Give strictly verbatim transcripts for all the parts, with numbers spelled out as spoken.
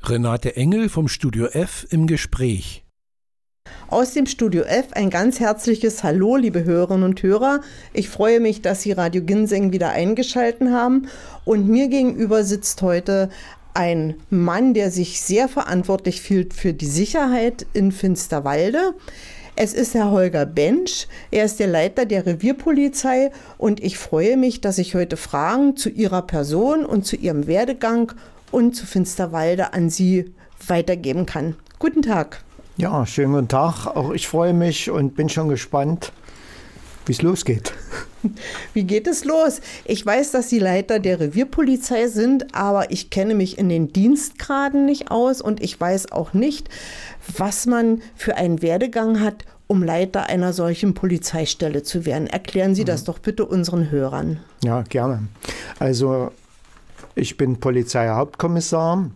Renate Engel vom Studio F im Gespräch. Aus dem Studio F ein ganz herzliches Hallo, liebe Hörerinnen und Hörer. Ich freue mich, dass Sie Radio Ginseng wieder eingeschaltet haben. Und mir gegenüber sitzt heute ein Mann, der sich sehr verantwortlich fühlt für die Sicherheit in Finsterwalde. Es ist Herr Holger Bensch. Er ist der Leiter der Revierpolizei. Und ich freue mich, dass ich heute Fragen zu Ihrer Person und zu Ihrem Werdegang und zu Finsterwalde an Sie weitergeben kann. Guten Tag. Ja, schönen guten Tag. Auch ich freue mich und bin schon gespannt, wie es losgeht. Wie geht es los? Ich weiß, dass Sie Leiter der Revierpolizei sind, aber ich kenne mich in den Dienstgraden nicht aus und ich weiß auch nicht, was man für einen Werdegang hat, um Leiter einer solchen Polizeistelle zu werden. Erklären Sie das doch bitte unseren Hörern. Ja, gerne. Also ich bin Polizeihauptkommissar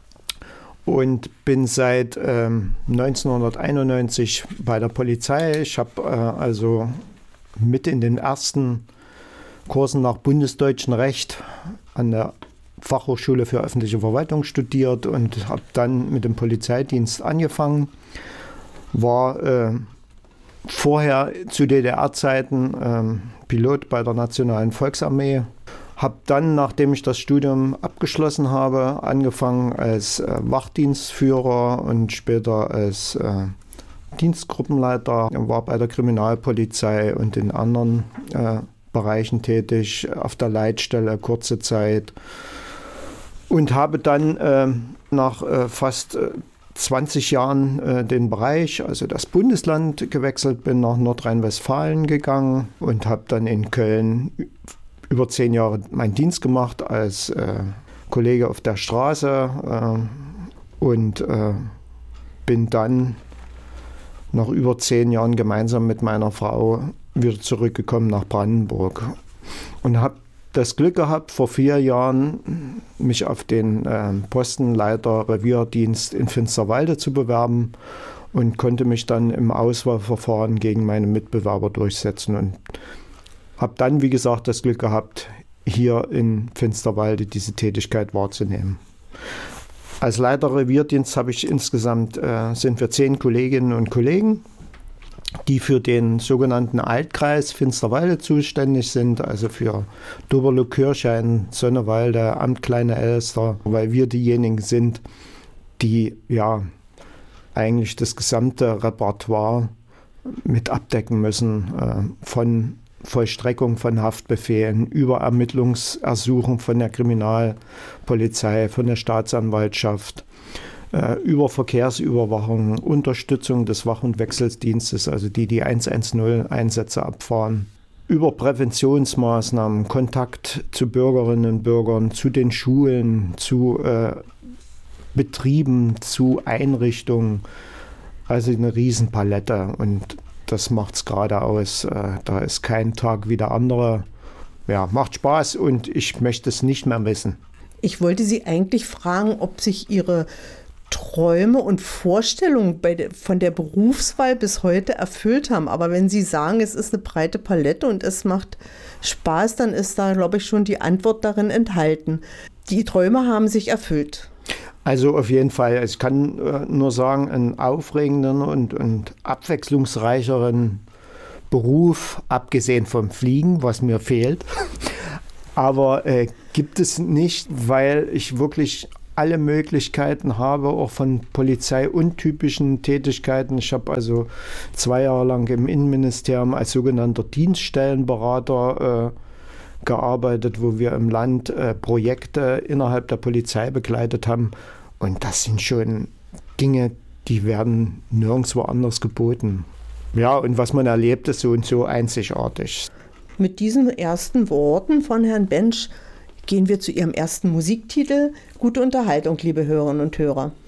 und bin seit ähm, neunzehnhunderteinundneunzig bei der Polizei. Ich habe äh, also mit in den ersten Kursen nach bundesdeutschem Recht an der Fachhochschule für öffentliche Verwaltung studiert und habe dann mit dem Polizeidienst angefangen. War äh, vorher zu D D R-Zeiten äh, Pilot bei der Nationalen Volksarmee. Habe dann, nachdem ich das Studium abgeschlossen habe, angefangen als äh, Wachdienstführer und später als äh, Dienstgruppenleiter. War bei der Kriminalpolizei und in anderen äh, Bereichen tätig, auf der Leitstelle kurze Zeit. Und habe dann äh, nach äh, fast äh, zwanzig Jahren äh, den Bereich, also das Bundesland, gewechselt, bin nach Nordrhein-Westfalen gegangen und habe dann in Köln über zehn Jahre meinen Dienst gemacht als äh, Kollege auf der Straße äh, und äh, bin dann nach über zehn Jahren gemeinsam mit meiner Frau wieder zurückgekommen nach Brandenburg und habe das Glück gehabt, vor vier Jahren mich auf den äh, Posten Leiter Revierdienst in Finsterwalde zu bewerben und konnte mich dann im Auswahlverfahren gegen meine Mitbewerber durchsetzen und habe dann, wie gesagt, das Glück gehabt, hier in Finsterwalde diese Tätigkeit wahrzunehmen. Als Leiter Revierdienst habe ich insgesamt, äh, sind wir zehn Kolleginnen und Kollegen, die für den sogenannten Altkreis Finsterwalde zuständig sind, also für Doberlo, Kirchhain, Sonnewalde, Amt Kleine Elster, weil wir diejenigen sind, die ja eigentlich das gesamte Repertoire mit abdecken müssen, äh, von Vollstreckung von Haftbefehlen, über Ermittlungsersuchen von der Kriminalpolizei, von der Staatsanwaltschaft, äh, über Verkehrsüberwachung, Unterstützung des Wach- und Wechseldienstes, also die die hundertzehn-Einsätze abfahren, über Präventionsmaßnahmen, Kontakt zu Bürgerinnen und Bürgern, zu den Schulen, zu äh, Betrieben, zu Einrichtungen, also eine Riesenpalette und das macht es gerade aus. Da ist kein Tag wie der andere. Ja, macht Spaß und ich möchte es nicht mehr missen. Ich wollte Sie eigentlich fragen, ob sich Ihre Träume und Vorstellungen bei de, von der Berufswahl bis heute erfüllt haben. Aber wenn Sie sagen, es ist eine breite Palette und es macht Spaß, dann ist da, glaube ich, schon die Antwort darin enthalten. Die Träume haben sich erfüllt. Also auf jeden Fall, ich kann äh, nur sagen, einen aufregenden und, und abwechslungsreicheren Beruf, abgesehen vom Fliegen, was mir fehlt. Aber äh, gibt es nicht, weil ich wirklich alle Möglichkeiten habe, auch von polizeiuntypischen Tätigkeiten. Ich habe also zwei Jahre lang im Innenministerium als sogenannter Dienststellenberater äh, gearbeitet, wo wir im Land äh, Projekte innerhalb der Polizei begleitet haben. Und das sind schon Dinge, die werden nirgendwo anders geboten. Ja, und was man erlebt, ist so und so einzigartig. Mit diesen ersten Worten von Herrn Bensch gehen wir zu Ihrem ersten Musiktitel. Gute Unterhaltung, liebe Hörerinnen und Hörer.